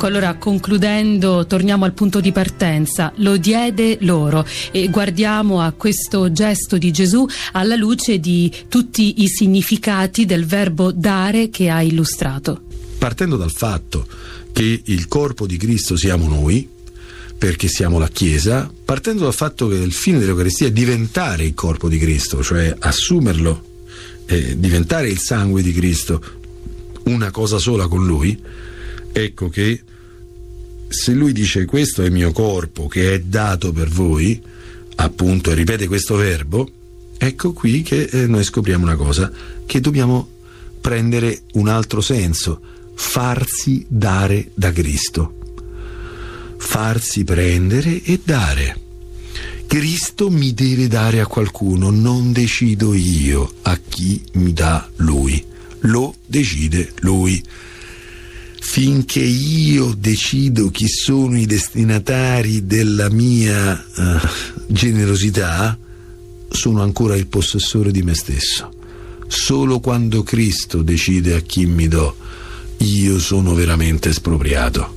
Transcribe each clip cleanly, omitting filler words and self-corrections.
Ecco, allora concludendo torniamo al punto di partenza, lo diede loro, e guardiamo a questo gesto di Gesù alla luce di tutti i significati del verbo dare che ha illustrato. Partendo dal fatto che il corpo di Cristo siamo noi, perché siamo la Chiesa, partendo dal fatto che il fine dell'Eucaristia è diventare il corpo di Cristo, cioè assumerlo, diventare il sangue di Cristo, una cosa sola con Lui, ecco che se Lui dice questo è il mio corpo che è dato per voi, appunto, e ripete questo verbo, ecco qui che noi scopriamo una cosa, che dobbiamo prendere un altro senso, farsi dare da Cristo. Farsi prendere e dare. Cristo mi deve dare a qualcuno, non decido io a chi mi dà Lui, lo decide Lui. Finché io decido chi sono i destinatari della mia generosità, sono ancora il possessore di me stesso. Solo quando Cristo decide a chi mi do, io sono veramente espropriato.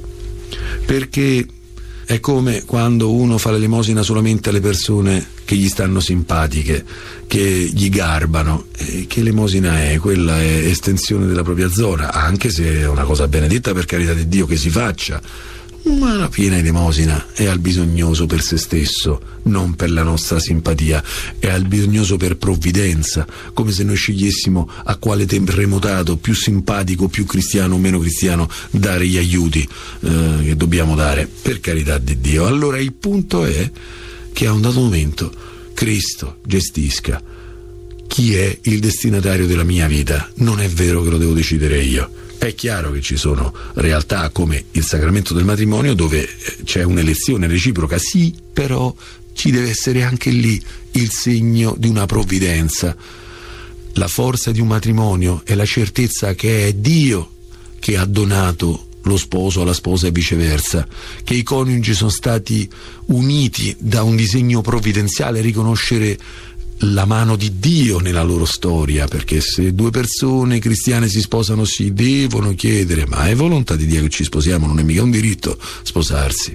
Perché è come quando uno fa l'elemosina solamente alle persone che gli stanno simpatiche, che gli garbano. Che elemosina è? Quella è estensione della propria zona, anche se è una cosa benedetta, per carità di Dio che si faccia, ma la piena elemosina è al bisognoso per se stesso, non per la nostra simpatia, è al bisognoso per provvidenza, come se noi scegliessimo a quale terremotato, più simpatico, più cristiano o meno cristiano, dare gli aiuti che dobbiamo dare, per carità di Dio. Allora il punto è che a un dato momento Cristo gestisca chi è il destinatario della mia vita. Non è vero che lo devo decidere io. È chiaro che ci sono realtà come il sacramento del matrimonio dove c'è un'elezione reciproca, sì, però ci deve essere anche lì il segno di una provvidenza. La forza di un matrimonio è la certezza che è Dio che ha donato lo sposo alla sposa e viceversa, che i coniugi sono stati uniti da un disegno provvidenziale, riconoscere la mano di Dio nella loro storia, perché se due persone cristiane si sposano si devono chiedere: ma è volontà di Dio che ci sposiamo? Non è mica un diritto sposarsi,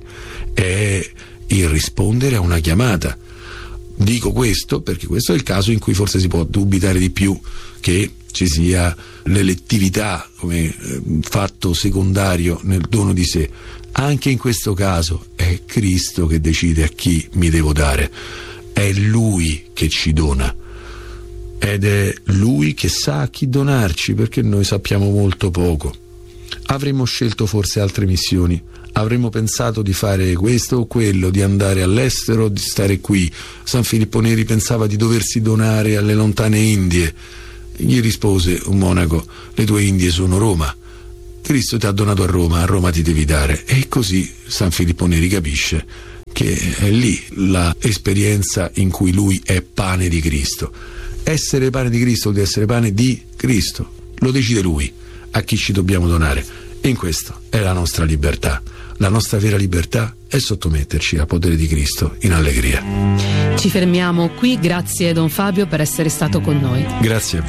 è il rispondere a una chiamata. Dico questo perché questo è il caso in cui forse si può dubitare di più che ci sia l'elettività come fatto secondario nel dono di sé. Anche in questo caso è Cristo che decide a chi mi devo dare. È Lui che ci dona ed è Lui che sa a chi donarci, perché noi sappiamo molto poco. Avremmo scelto forse altre missioni, avremmo pensato di fare questo o quello, di andare all'estero, di stare qui. San Filippo Neri pensava di doversi donare alle lontane Indie. Gli rispose un monaco: le tue Indie sono Roma, Cristo ti ha donato a Roma ti devi dare. E così San Filippo Neri capisce che è lì la esperienza in cui lui è pane di Cristo. Essere pane di Cristo vuol dire essere pane di Cristo, lo decide Lui a chi ci dobbiamo donare, e in questo è la nostra libertà. La nostra vera libertà è sottometterci al potere di Cristo in allegria. Ci fermiamo qui, grazie Don Fabio per essere stato con noi. Grazie a voi.